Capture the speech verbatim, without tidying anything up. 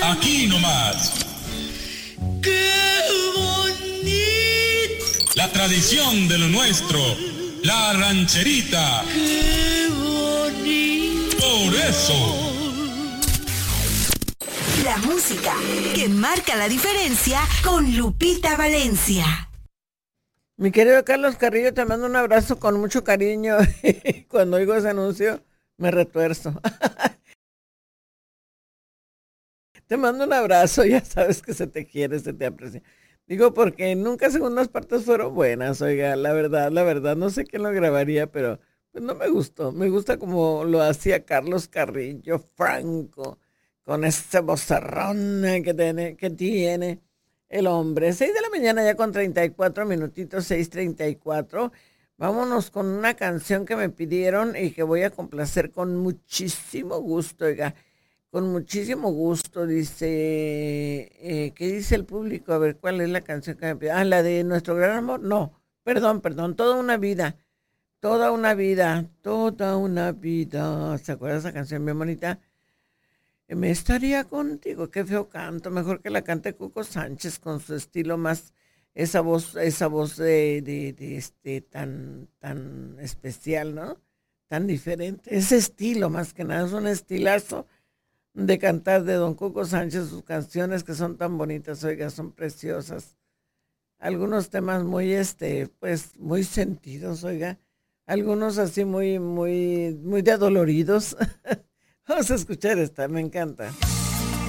Aquí nomás. ¡Qué bonito! La tradición de lo nuestro. La rancherita. ¡Qué bonito! Por eso. La música que marca la diferencia con Lupita Valencia. Mi querido Carlos Carrillo, te mando un abrazo con mucho cariño. Cuando oigo ese anuncio, me retuerzo. Te mando un abrazo, ya sabes que se te quiere, se te aprecia. Digo, porque nunca segundas partes fueron buenas, oiga, la verdad, la verdad, no sé quién lo grabaría, pero pues no me gustó. Me gusta como lo hacía Carlos Carrillo Franco, con ese vozarrón que tiene, que tiene el hombre. Seis de la mañana ya con treinta y cuatro minutitos, seis treinta y cuatro. Vámonos con una canción que me pidieron y que voy a complacer con muchísimo gusto, oiga. Con muchísimo gusto, dice, eh, ¿qué dice el público? A ver, ¿cuál es la canción que me pide? Ah, la de Nuestro Gran Amor. No, perdón, perdón, Toda una vida, toda una vida, toda una vida. ¿Se acuerda esa canción bien bonita? Me estaría contigo, qué feo canto, mejor que la cante Cuco Sánchez con su estilo más, esa voz, esa voz de, de, de este tan, tan especial, ¿no? Tan diferente. Ese estilo más que nada, es un estilazo de cantar de don Cuco Sánchez, sus canciones que son tan bonitas, oiga, son preciosas. Algunos temas muy, este, pues, muy sentidos, oiga. Algunos así muy, muy, muy de adoloridos. Vamos a escuchar esta, me encanta.